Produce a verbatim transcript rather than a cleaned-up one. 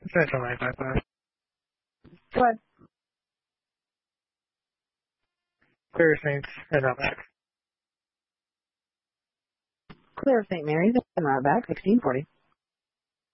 Central nine five five. Go ahead. Clear Saints and not back. Clear Saint Mary's and not back, sixteen forty.